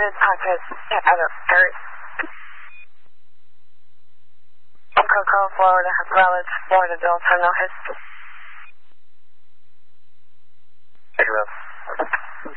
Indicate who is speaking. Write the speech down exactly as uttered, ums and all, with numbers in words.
Speaker 1: his podcast at other first. Coco, Florida, has relatives, Florida adults have no history.
Speaker 2: Pick it up.